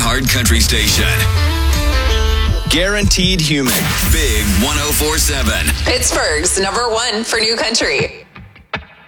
Hard Country Station. Guaranteed Human. Big 104.7. Pittsburgh's #1 for new country.